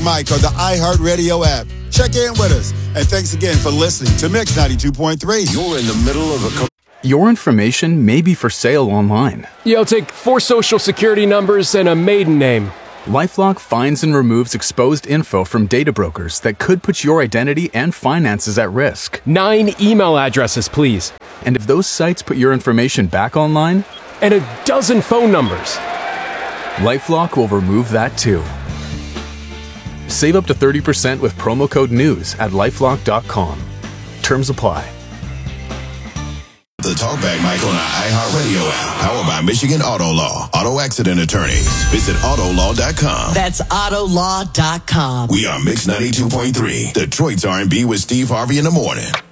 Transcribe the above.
Mike on the iHeartRadio app. Check in with us. And thanks again for listening to Mix 92.3. You're in the middle of a... Your information may be for sale online. I'll take 4 social security numbers and a maiden name. LifeLock finds and removes exposed info from data brokers that could put your identity and finances at risk. 9 email addresses, please. And if those sites put your information back online... And a dozen phone numbers. LifeLock will remove that too. Save up to 30% with promo code NEWS at LifeLock.com. Terms apply. The Talkback Mike on our iHeartRadio app. Powered by Michigan Auto Law. Auto accident attorneys. Visit Autolaw.com. That's Autolaw.com. We are Mix 92.3. Detroit's R&B with Steve Harvey in the morning.